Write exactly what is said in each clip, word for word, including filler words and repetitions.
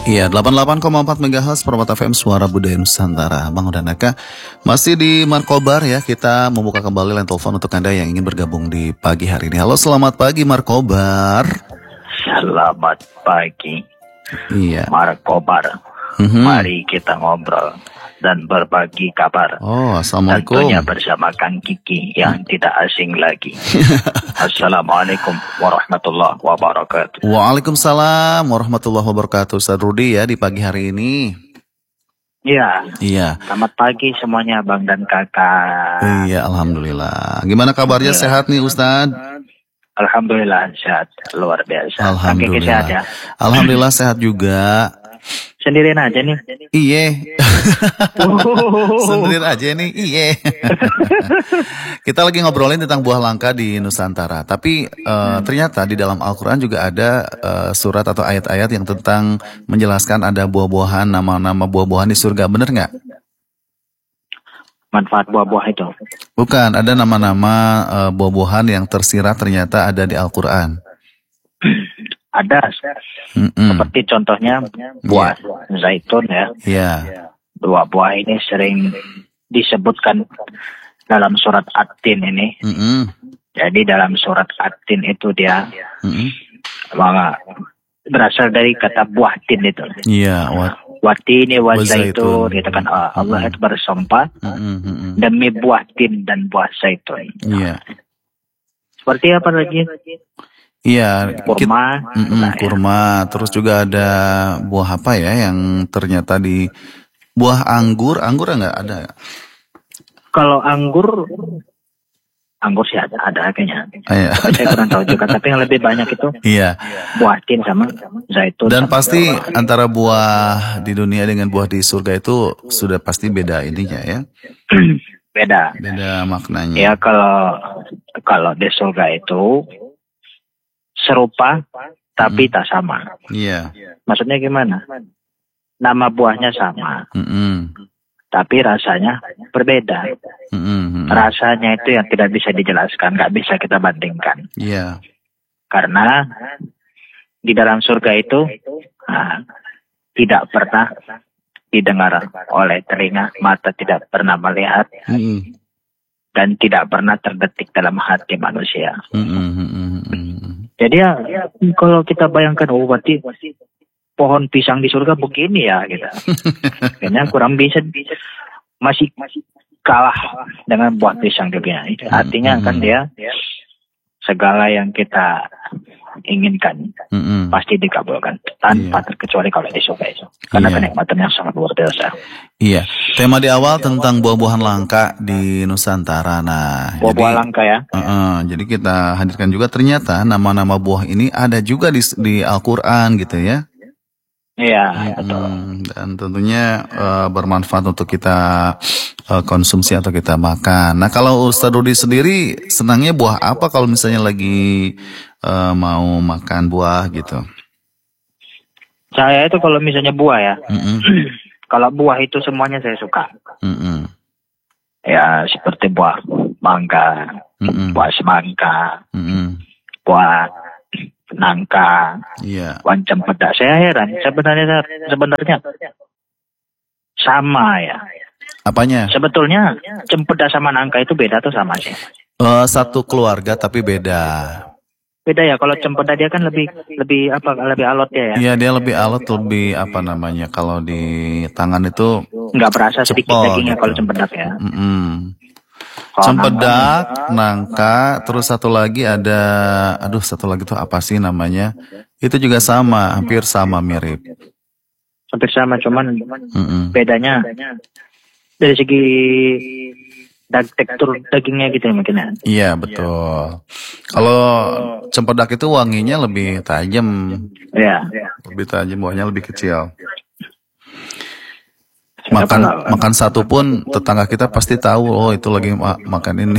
Iya, delapan puluh delapan koma empat megahertz Permata F M Suara Budaya Nusantara. Bang Udanaka masih di Markobar ya. Kita membuka kembali line telepon untuk Anda yang ingin bergabung di pagi hari ini. Halo, selamat pagi Markobar. Selamat pagi. Iya. Markobar. Mm-hmm. Mari kita ngobrol dan berbagi kabar. Oh, assalamualaikum. Tentunya bersama Kang Kiki yang tidak asing lagi. Assalamualaikum warahmatullahi wabarakatuh. Waalaikumsalam warahmatullahi wabarakatuh. Ustaz Rudi ya di pagi hari ini. Iya. Iya. Selamat pagi semuanya Bang dan Kakak. Iya, alhamdulillah. Gimana kabarnya, sehat nih Ustaz? Alhamdulillah sehat, luar biasa. Alhamdulillah. Kang Kiki sehat ya? Alhamdulillah sehat juga. Sendirian aja nih. Iye. Sendirian aja nih. Iye. Kita lagi ngobrolin tentang buah langka di Nusantara. Tapi uh, ternyata di dalam Al-Quran juga ada uh, surat atau ayat-ayat yang tentang menjelaskan ada buah-buahan, nama-nama buah-buahan di surga. Bener nggak? Manfaat buah-buah itu? Bukan, ada nama-nama uh, buah-buahan yang tersirat ternyata ada di Al-Quran. Ada, Mm-mm. seperti contohnya buah yeah. zaitun ya. Yeah. Dua buah ini sering disebutkan dalam surat At-Tin ini. Mm-mm. Jadi dalam surat At-Tin itu dia Mm-mm. berasal dari kata buah tin itu. Iya. Yeah, Watini wa zaitun, gitu kan. Allah itu bersumpah mm-mm. demi buah tin dan buah zaitun. Iya. Yeah. Seperti apa lagi? Iya, kurma, nah, kurma. Terus juga ada buah apa ya yang ternyata di buah anggur, anggur enggak ada? Kalau anggur, anggur sih ada, ada kayaknya. Iya. Saya kurang tahu juga, tapi yang lebih banyak itu iya. buah tin sama zaitun. Dan sama pasti buah. Antara buah di dunia dengan buah di surga itu sudah pasti beda ininya ya. Beda. Beda maknanya. Ya kalau kalau di surga itu serupa tapi mm-hmm. tak sama. Iya. Maksudnya gimana? Nama buahnya sama, mm-hmm. tapi rasanya berbeda. Mm-hmm. Rasanya itu yang tidak bisa dijelaskan, nggak bisa kita bandingkan. Iya. Karena di dalam surga itu nah, tidak pernah didengar oleh telinga, mata tidak pernah melihat, mm-hmm. dan tidak pernah terdetik dalam hati manusia. Mm-hmm. Jadi ya, kalau kita bayangkan, oh berarti pohon pisang di surga begini ya, gitu. Kayaknya kurang bisa, masih kalah dengan buah pisang dunia. Itu artinya kan dia segala yang kita inginkan mm-hmm. pasti dikabulkan tanpa yeah. terkecuali kalau di surga itu. Karena yeah. kenikmatan yang sangat luar biasa. Iya. Tema di awal tentang buah-buahan langka di Nusantara. Nah, buah-buah langka ya. Uh-uh, jadi kita hadirkan juga ternyata nama-nama buah ini ada juga di, di Al-Quran gitu ya. Iya, betul. Hmm, dan tentunya uh, bermanfaat untuk kita uh, konsumsi atau kita makan. Nah, kalau Ustaz Rudi sendiri senangnya buah apa kalau misalnya lagi uh, mau makan buah gitu? Saya itu kalau misalnya buah ya, mm-hmm. kalau buah itu semuanya saya suka. Mm-hmm. Ya seperti buah mangga, mm-hmm. buah semangka, mm-hmm. buah nangka, yeah. buah cempedak. Saya heran sebenarnya sebenarnya sama ya. Apanya? Sebetulnya cempedak sama nangka itu beda atau sama sih? Uh, satu keluarga tapi beda. Beda ya, kalau cempedak dia kan lebih lebih apa lebih alot ya. Iya, dia lebih alot, lebih apa namanya? Kalau di tangan itu nggak berasa sedikit cepol, dagingnya gitu. Kalau cempedak ya. Mm-hmm. Cempedak, nangka, terus satu lagi ada, aduh satu lagi tuh apa sih namanya? Itu juga sama, hampir sama, mirip. Hampir sama, cuman mm-hmm. bedanya dari segi dag tekstur dagingnya gitu ya mungkin ya. Iya betul. Kalau cempedak itu wanginya lebih tajam. Iya. Lebih tajam, buahnya lebih kecil. Makan makan satu pun tetangga kita pasti tahu, oh itu lagi ma- makan ini.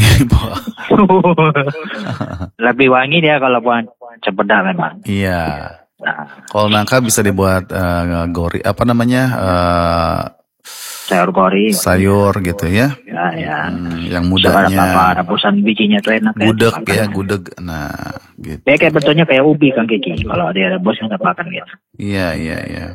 Lebih wangi dia kalau buah cempedak memang. Iya. Nah. Kalau nangka bisa dibuat uh, gori, apa namanya? Uh, sayur gori. Sayur gitu ya. Ya, ya. Hmm, yang mudanya. Apa rebusan bijinya tuh enak. Gudeg ya, gudeg. Nah, gitu. Dia kayak bentuknya kayak ubi kan Kiki. Kalau dia rebus nggak makan gitu. Iya, iya, iya.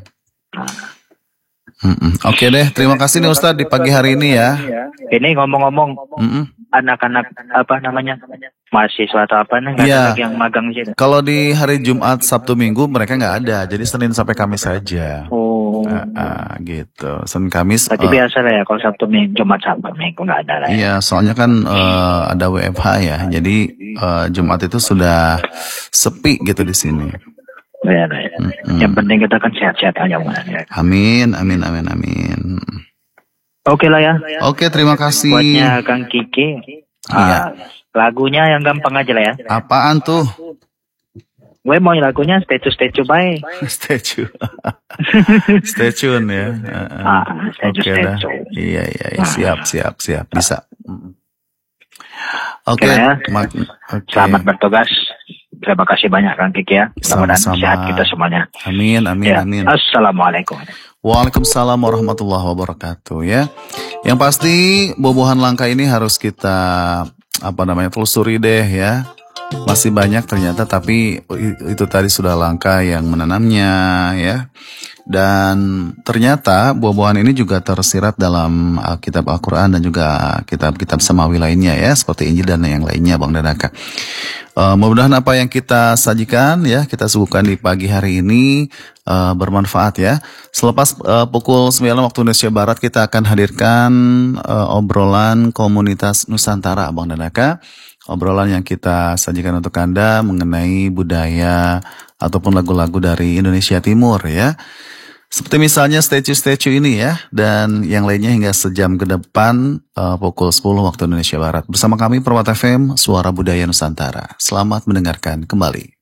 Nah, Mm-mm. Oke deh, terima kasih nih Ustadz di pagi hari ini ya. ini ngomong-ngomong Mm-mm. anak-anak apa namanya mahasiswa atau apa nih nggak Iya. ada lagi yang magang di situ. Kalau di hari Jumat, Sabtu, Minggu mereka nggak ada, jadi Senin sampai Kamis saja. Oh, Ah, ah, gitu. Senin Kamis. berarti eh, biasa lah ya kalau Sabtu Minggu, Jumat Sabtu Minggu nggak ada lah ya. Iya, soalnya kan eh, ada W F H ya, jadi eh, Jumat itu sudah sepi gitu di sini. Ya, ya, ya. Mm-mm. Yang penting kita kan sehat-sehat aja Bang. Ya. Amin, amin, amin, amin. Oke lah ya. Oke, terima kasih. Buatnya Kang Kiki. Iya. ah, lagunya yang gampang aja lah ya. Apaan tuh? Gue mau lagunya statue-statue baik. Statue. Stay tune ya. Uh, Ah, Oke dah. statue-statue. Iya, iya, iya. Siap, siap, siap. Bisa. Mm. Oke, Oke ya. mak- oke. Selamat bertugas. Terima kasih banyak Kang Kiki ya. Mudah-mudahan Sama-sama. sehat kita semuanya. Amin, amin, Ya. amin. Assalamualaikum. Waalaikumsalam warahmatullahi wabarakatuh ya. Yang pasti buah-buahan langka ini harus kita apa namanya telusuri deh ya. Masih banyak ternyata tapi itu tadi sudah langka yang menanamnya ya. Dan ternyata buah-buahan ini juga tersirat dalam Alkitab Al-Quran dan juga kitab-kitab samawi lainnya ya, seperti Injil dan yang lainnya Bang Danaka. Uh, mudah-mudahan apa yang kita sajikan ya, kita suguhkan di pagi hari ini uh, bermanfaat ya. Selepas uh, pukul sembilan waktu Indonesia Barat kita akan hadirkan uh, obrolan komunitas Nusantara Bang Danaka. Obrolan yang kita sajikan untuk Anda mengenai budaya ataupun lagu-lagu dari Indonesia Timur ya. Seperti misalnya statue-statue ini ya, dan yang lainnya hingga sejam ke depan uh, pukul sepuluh waktu Indonesia Barat. Bersama kami Permata F M, Suara Budaya Nusantara. Selamat mendengarkan kembali.